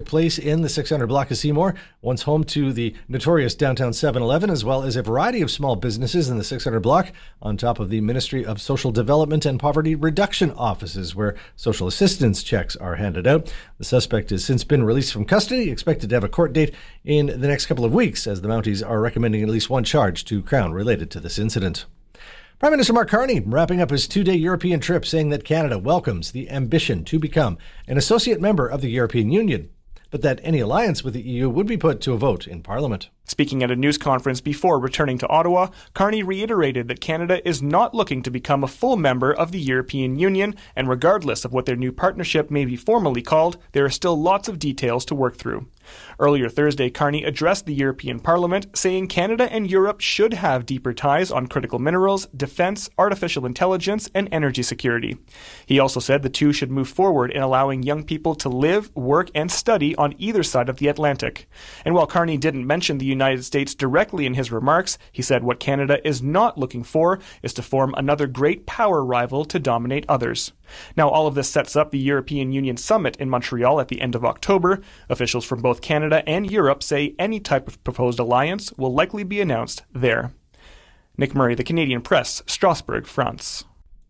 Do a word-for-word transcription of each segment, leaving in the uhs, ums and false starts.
place in the six hundred block of Seymour, once home to the notorious downtown seven eleven, as well as a variety of small businesses in the six hundred block, on top of the Ministry of Social Development and Poverty Reduction offices, where social assistance checks are handed out. The suspect has since been released from custody, expected to have a court date in the next couple of weeks, as the Mounties are recommending at least one charge to Crown related to this incident. Prime Minister Mark Carney wrapping up his two-day European trip, saying that Canada welcomes the ambition to become an associate member of the European Union, but that any alliance with the E U would be put to a vote in Parliament. Speaking at a news conference before returning to Ottawa, Carney reiterated that Canada is not looking to become a full member of the European Union, and regardless of what their new partnership may be formally called, there are still lots of details to work through. Earlier Thursday, Carney addressed the European Parliament, saying Canada and Europe should have deeper ties on critical minerals, defense, artificial intelligence, and energy security. He also said the two should move forward in allowing young people to live, work, and study on either side of the Atlantic. And while Carney didn't mention the United States directly in his remarks, he said what Canada is not looking for is to form another great power rival to dominate others. Now, all of this sets up the European Union Summit in Montreal at the end of October. Officials from both Canada and Europe say any type of proposed alliance will likely be announced there. Nick Murray, The Canadian Press, Strasbourg, France.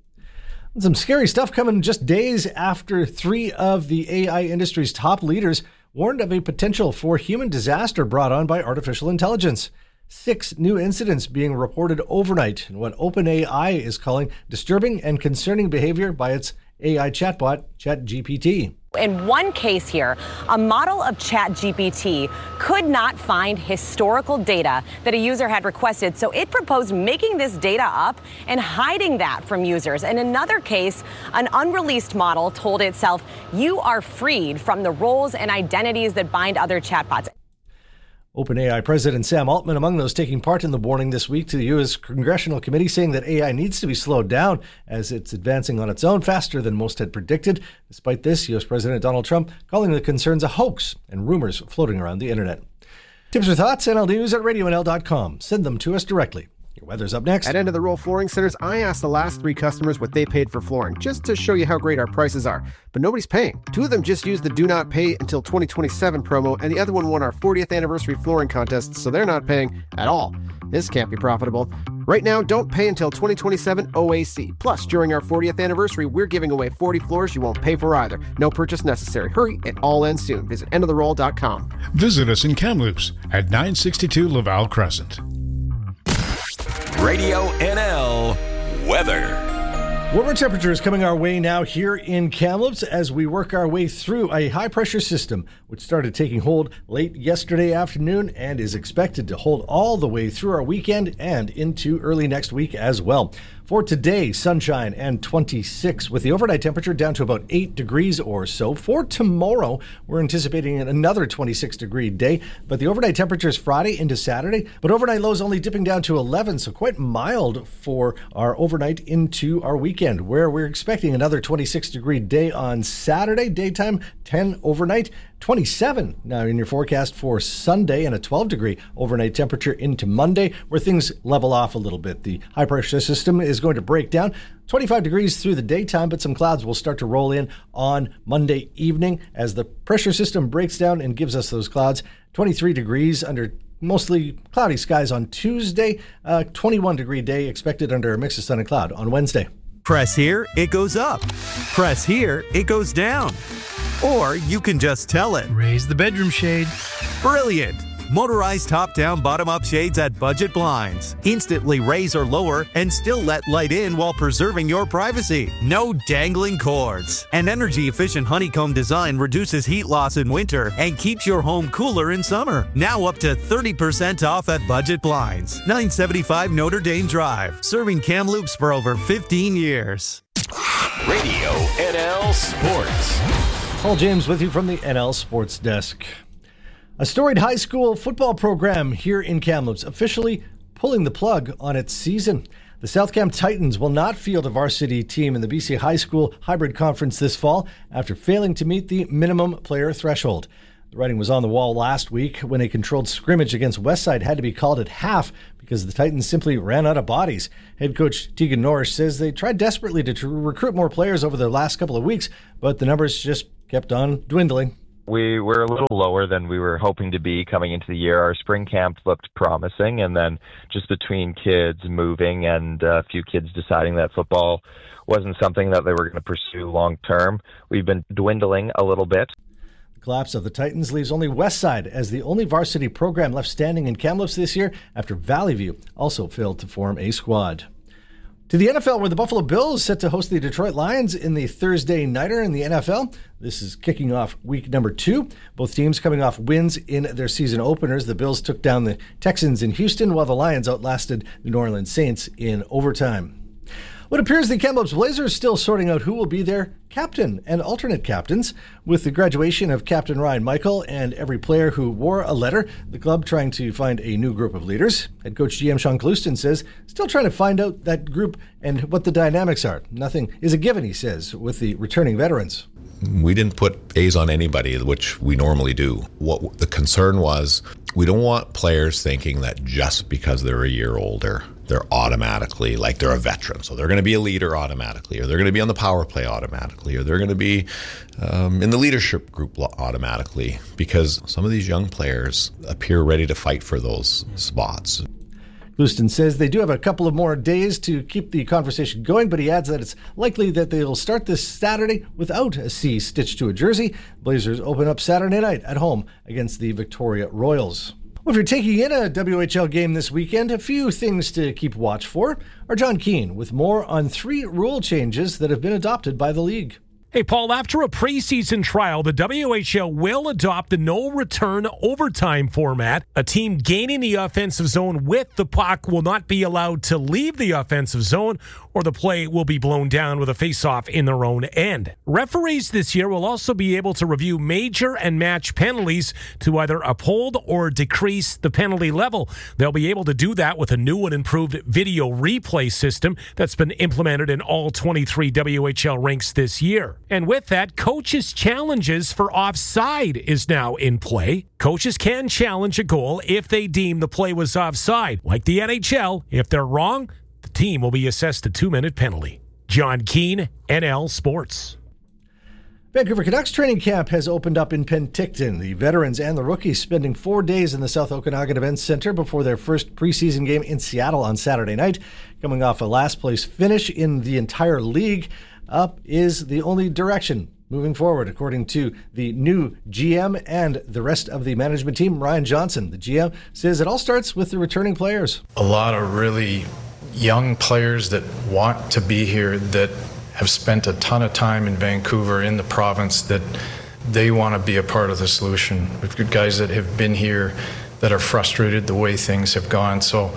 Some scary stuff coming just days after three of the A I industry's top leaders warned of a potential for human disaster brought on by artificial intelligence. Six new incidents being reported overnight in what OpenAI is calling disturbing and concerning behavior by its A I chatbot, ChatGPT. In one case here, a model of ChatGPT could not find historical data that a user had requested, so it proposed making this data up and hiding that from users. In another case, an unreleased model told itself, "You are freed from the roles and identities that bind other chatbots." OpenAI President Sam Altman among those taking part in the warning this week to the U S Congressional Committee, saying that A I needs to be slowed down as it's advancing on its own faster than most had predicted. Despite this, U S President Donald Trump calling the concerns a hoax and rumors floating around the internet. Tips or thoughts? N L News at radio n l dot com. Send them to us directly. Your weather's up next. At End of the Roll Flooring Centers, I asked the last three customers what they paid for flooring, just to show you how great our prices are. But nobody's paying. Two of them just used the Do Not Pay Until twenty twenty-seven promo, and the other one won our fortieth anniversary flooring contest, so they're not paying at all. This can't be profitable. Right now, don't pay until twenty twenty-seven O A C. Plus, during our fortieth anniversary, we're giving away forty floors you won't pay for either. No purchase necessary. Hurry, it all ends soon. Visit end of the roll dot com. Visit us in Kamloops at nine sixty-two Laval Crescent. Radio N L weather. Warmer temperatures coming our way now here in Kamloops as we work our way through a high-pressure system which started taking hold late yesterday afternoon and is expected to hold all the way through our weekend and into early next week as well. For today, sunshine and twenty-six with the overnight temperature down to about eight degrees or so. For tomorrow, we're anticipating another twenty-six degree day, but the overnight temperature is Friday into Saturday, but overnight lows only dipping down to eleven, so quite mild for our overnight into our weekend, where we're expecting another twenty-six degree day on Saturday, daytime ten overnight, twenty-seven now in your forecast for Sunday, and a twelve degree overnight temperature into Monday, where things level off a little bit. The high pressure system is going to break down. twenty-five degrees through the daytime, but some clouds will start to roll in on Monday evening as the pressure system breaks down and gives us those clouds. twenty-three degrees under mostly cloudy skies on Tuesday. Uh, twenty-one degree day expected under a mix of sun and cloud on Wednesday. Press here, it goes up. Press here, it goes down. Or you can just tell it. Raise the bedroom shade. Brilliant. Motorized top-down, bottom-up shades at Budget Blinds. Instantly raise or lower and still let light in while preserving your privacy. No dangling cords. An energy-efficient honeycomb design reduces heat loss in winter and keeps your home cooler in summer. Now up to thirty percent off at Budget Blinds. nine seventy-five Notre Dame Drive. Serving Kamloops for over fifteen years. Radio N L Sports. Paul James with you from the N L Sports Desk. A storied high school football program here in Kamloops officially pulling the plug on its season. The South Cam Titans will not field a varsity team in the B C High School Hybrid Conference this fall after failing to meet the minimum player threshold. The writing was on the wall last week when a controlled scrimmage against Westside had to be called at half because the Titans simply ran out of bodies. Head coach Tegan Norris says they tried desperately to recruit more players over the last couple of weeks, but the numbers just kept on dwindling. We were a little lower than we were hoping to be coming into the year. Our spring camp looked promising, and then just between kids moving and a few kids deciding that football wasn't something that they were going to pursue long term, we've been dwindling a little bit. The collapse of the Titans leaves only Westside as the only varsity program left standing in Kamloops this year after Valley View also failed to form a squad. To the N F L, where the Buffalo Bills set to host the Detroit Lions in the Thursday nighter in the N F L. This is kicking off week number two. Both teams coming off wins in their season openers. The Bills took down the Texans in Houston, while the Lions outlasted the New Orleans Saints in overtime. What appears the Kamloops Blazers still sorting out who will be their captain and alternate captains. With the graduation of Captain Ryan Michael and every player who wore a letter, the club trying to find a new group of leaders. Head coach G M Sean Clouston says, still trying to find out that group and what the dynamics are. Nothing is a given, he says, with the returning veterans. We didn't put A's on anybody, which we normally do. What the concern was, we don't want players thinking that just because they're a year older, they're automatically, like they're a veteran. So they're going to be a leader automatically, or they're going to be on the power play automatically, or they're going to be um, in the leadership group automatically, because some of these young players appear ready to fight for those spots. Clouston says they do have a couple of more days to keep the conversation going, but he adds that it's likely that they'll start this Saturday without a C stitched to a jersey. Blazers open up Saturday night at home against the Victoria Royals. Well, if you're taking in a W H L game this weekend, a few things to keep watch for are John Keane with more on three rule changes that have been adopted by the league. Hey, Paul, after a preseason trial, the W H L will adopt the no-return overtime format. A team gaining the offensive zone with the puck will not be allowed to leave the offensive zone, or the play will be blown down with a face-off in their own end. Referees this year will also be able to review major and match penalties to either uphold or decrease the penalty level. They'll be able to do that with a new and improved video replay system that's been implemented in all twenty-three W H L rinks this year. And with that, coaches' challenges for offside is now in play. Coaches can challenge a goal if they deem the play was offside. Like the N H L, if they're wrong, the team will be assessed a two-minute penalty. John Keane, N L Sports. Vancouver Canucks training camp has opened up in Penticton. The veterans and the rookies spending four days in the South Okanagan Events Center before their first preseason game in Seattle on Saturday night. Coming off a last-place finish in the entire league, up is the only direction moving forward, according to the new G M and the rest of the management team. Ryan Johnson, the G M, says it all starts with the returning players. A lot of really young players that want to be here, that have spent a ton of time in Vancouver, in the province, that they want to be a part of the solution. We've got guys that have been here that are frustrated the way things have gone. So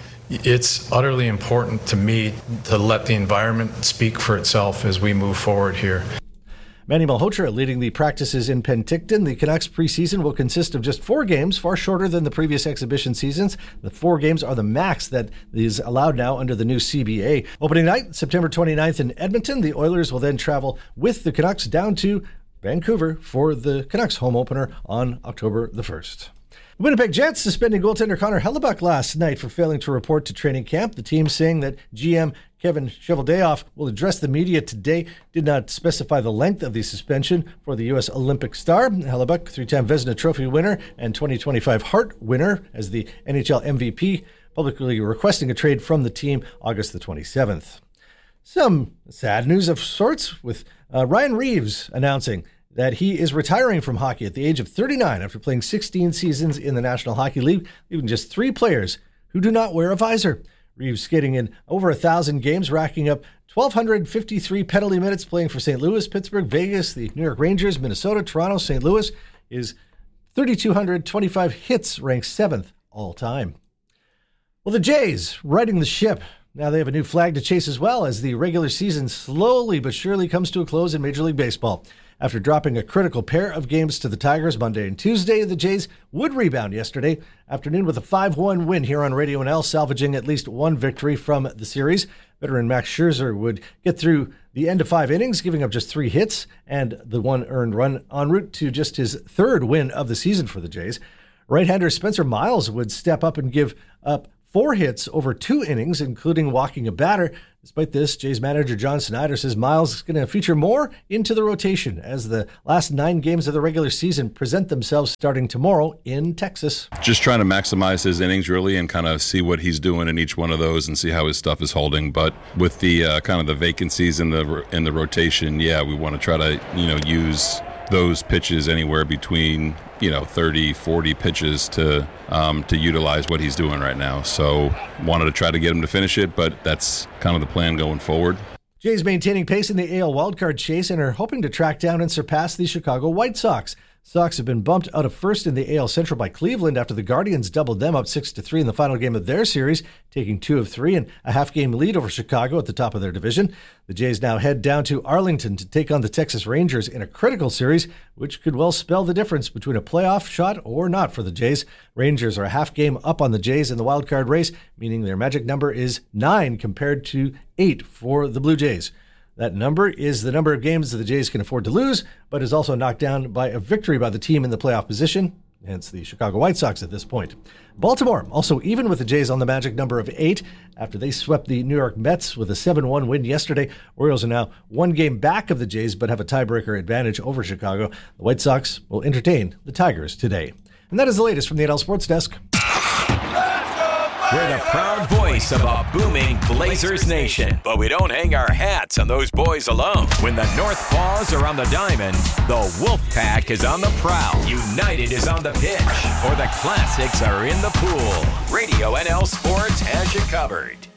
it's utterly important to me to let the environment speak for itself as we move forward here. Manny Malhotra leading the practices in Penticton. The Canucks preseason will consist of just four games, far shorter than the previous exhibition seasons. The four games are the max that is allowed now under the new C B A. Opening night, September twenty-ninth in Edmonton. The Oilers will then travel with the Canucks down to Vancouver for the Canucks home opener on October the first. The Winnipeg Jets suspending goaltender Connor Hellebuyck last night for failing to report to training camp. The team saying that G M Kevin Cheveldayoff will address the media today. Did not specify the length of the suspension for the U S Olympic star. Hellebuyck, three-time Vezina Trophy winner and twenty twenty-five Hart winner as the N H L M V P, publicly requesting a trade from the team August the twenty-seventh. Some sad news of sorts with uh, Ryan Reeves announcing that he is retiring from hockey at the age of thirty-nine after playing sixteen seasons in the National Hockey League, leaving just three players who do not wear a visor. Reeves skating in over one thousand games, racking up one thousand two hundred fifty-three penalty minutes, playing for Saint Louis, Pittsburgh, Vegas, the New York Rangers, Minnesota, Toronto, Saint Louis. His three thousand two hundred twenty-five hits ranks seventh all time. Well, the Jays riding the ship. Now they have a new flag to chase as well as the regular season slowly but surely comes to a close in Major League Baseball. After dropping a critical pair of games to the Tigers Monday and Tuesday, the Jays would rebound yesterday afternoon with a five one win here on Radio N L, salvaging at least one victory from the series. Veteran Max Scherzer would get through the end of five innings, giving up just three hits and the one earned run, en route to just his third win of the season for the Jays. Right-hander Spencer Miles would step up and give up four hits over two innings, including walking a batter. Despite this, Jays manager John Snyder says Miles is going to feature more into the rotation as the last nine games of the regular season present themselves starting tomorrow in Texas. Just trying to maximize his innings, really, and kind of see what he's doing in each one of those and see how his stuff is holding. But with the uh, kind of the vacancies in the in the rotation, yeah, we want to try to, you know, use those pitches anywhere between, you know, thirty, forty pitches to um, to utilize what he's doing right now. So wanted to try to get him to finish it, but that's kind of the plan going forward. Jays maintaining pace in the A L wildcard chase and are hoping to track down and surpass the Chicago White Sox. Sox have been bumped out of first in the A L Central by Cleveland after the Guardians doubled them up six to three in the final game of their series, taking two of three and a half-game lead over Chicago at the top of their division. The Jays now head down to Arlington to take on the Texas Rangers in a critical series, which could well spell the difference between a playoff shot or not for the Jays. Rangers are a half-game up on the Jays in the wildcard race, meaning their magic number is nine compared to eight for the Blue Jays. That number is the number of games that the Jays can afford to lose, but is also knocked down by a victory by the team in the playoff position, hence the Chicago White Sox at this point. Baltimore, also even with the Jays on the magic number of eight, after they swept the New York Mets with a seven one win yesterday. Orioles are now one game back of the Jays, but have a tiebreaker advantage over Chicago. The White Sox will entertain the Tigers today. And that is the latest from the N L Sports Desk. We're the proud voice of a booming Blazers nation. But we don't hang our hats on those boys alone. When the North Paws are on the diamond, the Wolfpack is on the prowl. United is on the pitch, or the Classics are in the pool. Radio N L Sports has you covered.